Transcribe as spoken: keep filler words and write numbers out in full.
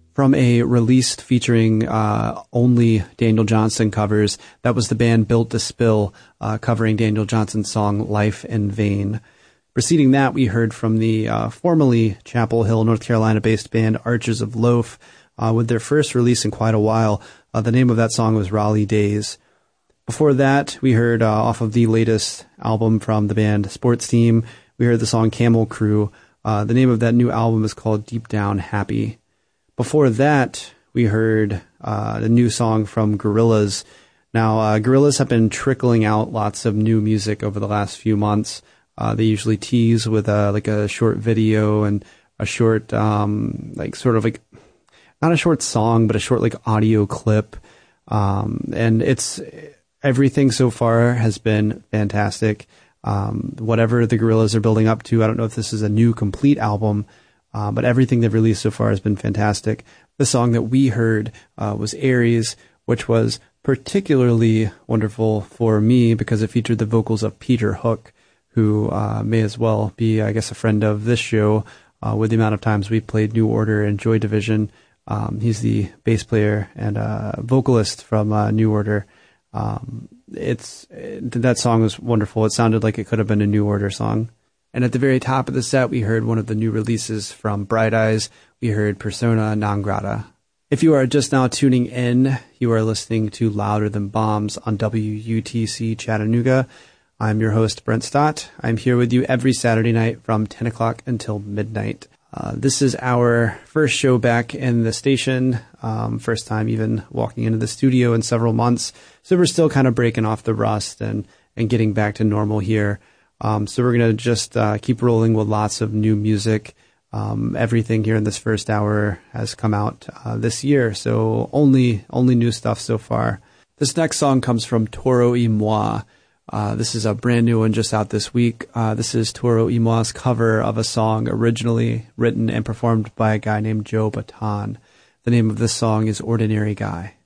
From a release featuring uh, only Daniel Johnston covers, that was the band Built to Spill, uh, covering Daniel Johnston's song Life in Vain. Preceding that, we heard from the uh, formerly Chapel Hill, North Carolina-based band Archers of Loaf, uh, with their first release in quite a while. Uh, the name of that song was Raleigh Days. Before that, we heard uh, off of the latest album from the band Sports Team, we heard the song Camel Crew. Uh, the name of that new album is called Deep Down Happy. Before that, we heard uh, the new song from Gorillaz. Now, uh, Gorillaz have been trickling out lots of new music over the last few months. Uh, they usually tease with a, like a short video and a short, um, like sort of like, not a short song, but a short like audio clip. Um, and it's, everything so far has been fantastic. Um, whatever the Gorillaz are building up to, I don't know if this is a new complete album, uh, but everything they've released so far has been fantastic. The song that we heard uh, was Aries, which was particularly wonderful for me because it featured the vocals of Peter Hook, who uh, may as well be, I guess, a friend of this show uh, with the amount of times we played New Order and Joy Division. Um, he's the bass player and uh, vocalist from uh, New Order. Um, it's it, that song was wonderful. It sounded like it could have been a New Order song. And at the very top of the set, we heard one of the new releases from Bright Eyes. We heard Persona Non Grata. If you are just now tuning in, you are listening to Louder Than Bombs on W U T C Chattanooga. I'm your host, Brent Stott. I'm here with you every Saturday night from ten o'clock until midnight. Uh, this is our first show back in the station, um, first time even walking into the studio in several months. So we're still kind of breaking off the rust and, and getting back to normal here. Um, so we're going to just uh, keep rolling with lots of new music. Um, everything here in this first hour has come out uh, this year, so only only new stuff so far. This next song comes from Toro y Moi. Uh, this is a brand new one just out this week. Uh, this is Toro y Moi's cover of a song originally written and performed by a guy named Joe Bataan. The name of this song is Ordinary Guy.